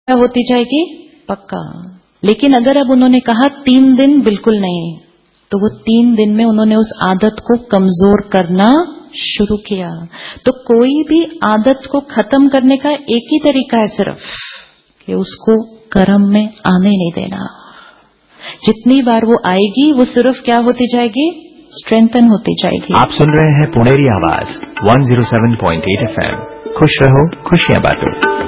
क्या होती जाएगी? पक्का। लेकिन अगर अब उन्होंने कहा 3 दिन बिल्कुल नहीं, तो वो 3 दिन में उन्होंने उस आदत को कमजोर करना शुरू किया। तो कोई भी आदत को खत्म करने का एक ही तरीका है सिर्फ कि उसको कर्म में आने नहीं देना। जितनी बार वो आएगी वो सिर्फ क्या होती जाएगी? स्ट्रेंथन होती जाएगी। आप सुन रहे हैं पुणेरी आवाज 107.8 FM। खुश रहो, खुशियां बांटो।